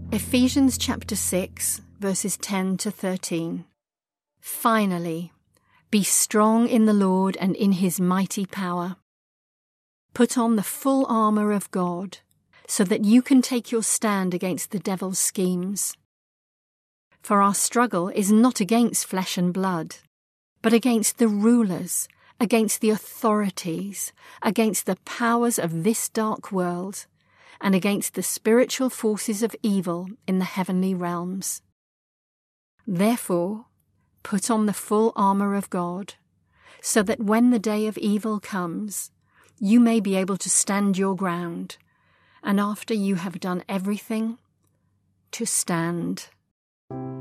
Ephesians chapter 6, verses 10 to 13. Finally, be strong in the Lord and in his mighty power. Put on the full armour of God, so that you can take your stand against the devil's schemes. For our struggle is not against flesh and blood, but against the rulers, against the authorities, against the powers of this dark world, and against the spiritual forces of evil in the heavenly realms. Therefore, put on the full armour of God, so that when the day of evil comes, you may be able to stand your ground, and after you have done everything, to stand.